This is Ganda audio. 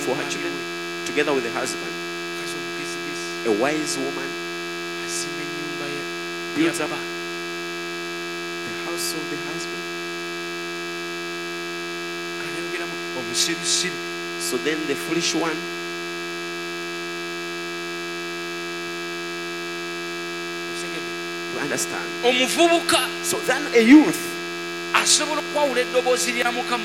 for her children, together with the husband. A wise woman builds up the house of the husband. So then the foolish one, you understand? So then a youth